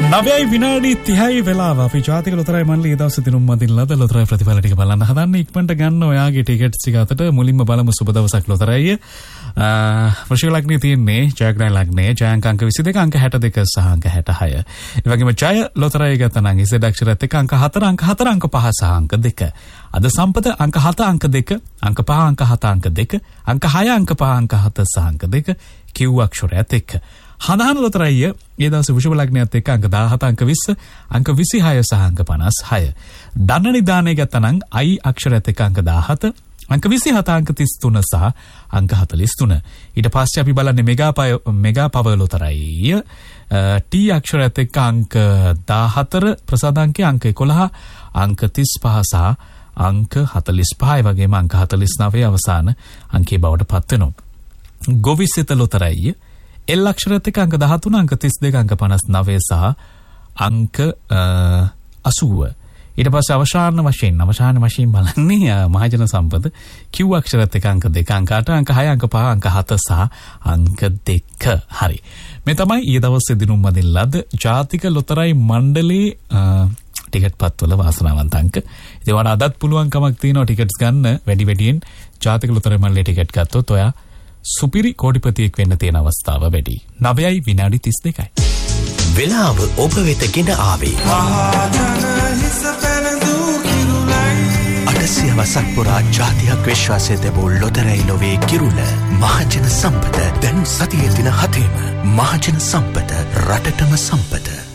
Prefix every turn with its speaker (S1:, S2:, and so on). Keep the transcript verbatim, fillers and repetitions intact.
S1: නවයයි විනාඩි තිහයි වෙලාව අපි ජාතික ලොතරැයි මණ්ඩලය ඒ දවසේ දිනුම් මදින් ලද ලොතරැයි ප්‍රතිඵල ටික බලන්න හදන්නේ. ඉක්මනට ගන්න ඔයාගේ ටිකට්ස් ටික අතට මුලින්ම බලමු සුබ දවසක් ලොතරැයිය. වෘශ්චික ලග්නේ තියෙන්නේ ජයග්‍රහණ ලග්නේ ජයාංක අංක විසි දෙක අංක හැට දෙක සහ අංක හැටහය. ඒ වගේම ජය ලොතරැයි ගත්තා නම් ඉසෙඩ් අක්ෂරයත් එක්ක අංක හතර අංක හතර අංක පහ සහ අංක දෙක. අද සම්පත අංක හත අංක දෙක අංක පහ අංක හත අංක දෙක අංක හය අංක පහ අංක හත සහ අංක දෙක කිව් අක්ෂරයත් එක්ක. හදාන ලොතරැයිය ඒ දවසේ වෘෂභ ලග්නයත් එක්ක අංක දාහත අංක විස්ස අංක විසිහය සහ අංක පනස් හය. ධන නිදානේ ගත්තා නම් I අක්ෂරයත් එක්ක අංක දාහත අංක විසිහත අංක තිස් තුන සහ අංක හතළිස් තුන. ඊට පස්සේ අපි බලන්නේ මෙගා පය මෙගා පව ලොතරැයිය T අක්ෂරයත් එක්ක අංක දාහතර ප්‍රසාද අංකය අංක එකොළහ අංක තිස් පහ සහ අංක හතළිස් පහයි වගේම අංක හතළිස් නවය අවසාන අංකයේ බවට පත් වෙනවා. ගොවිසිත ලොතරැයිය එල් අක්ෂරයත් එක්ක අංක දහතුන අංක තිස් දෙක අංක පනස් නවය සහ අංක අසූව. ඊට පස්සේ අවසාන වශයෙන් අවසාන වශයෙන් බලන්නේ මහජන සම්පත කිව් අක්ෂරයත් එක්ක අංක දෙක අංක අට අංක හය අංක පහ අංක හත සහ අංක දෙක. හරි. මේ තමයි ඊයේ දවසේ දිනුම් මදින් ලද ජාතික ලොතරැයි මණ්ඩලයේ ටිකට් පත්වල වාසනාවන්ත අංක. ඉතින් ඔයාලා අදත් පුළුවන් කමක් තියෙනවා ටිකට්ස් ගන්න වැඩි වැඩියෙන් ජාතික ලොතරැයි මණ්ඩලයේ ටිකට් ගත්තොත් ඔයා සුපිරි කෝටිපතියෙක් වෙන්න තියෙන අවස්ථාව වැඩි. නවයයි විනාඩි තිස් දෙකයි.
S2: වෙලාව ඔබ වෙත ගෙන ආවේ. අටසිය වසක් පුරා ජාතියක් විශ්වාසය තිබූ ලොතරැයි ලොවේ කිරුළ මහජන සම්පත දැන් සතියේ දින හතේම මහජන සම්පත රටටම සම්පත.